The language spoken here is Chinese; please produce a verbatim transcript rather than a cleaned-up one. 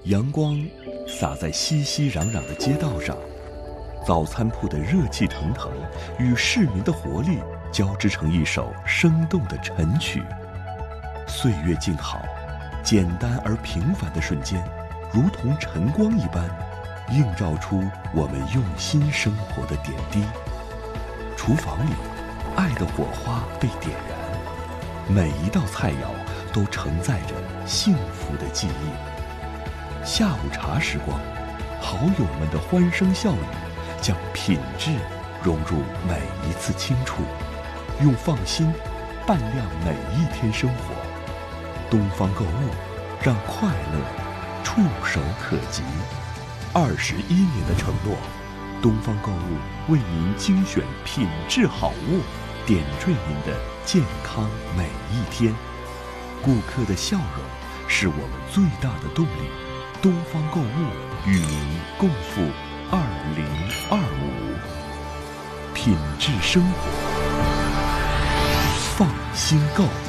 阳光洒在熙熙攘攘的街道上，早餐铺的热气腾腾与市民的活力交织成一首生动的晨曲。岁月静好，简单而平凡的瞬间，如同晨光一般，映照出我们用心生活的点滴。厨房里，爱的火花被点燃，每一道菜肴都承载着幸福的记忆。下午茶时光，好友们的欢声笑语将品质融入每一次清楚，用放心伴亮每一天生活。东方购物，让快乐触手可及。二十一年的承诺，东方购物为您精选品质好物，点缀您的健康每一天。顾客的笑容是我们最大的动力。东方购物与您共赴二零二五，品质生活，放心购。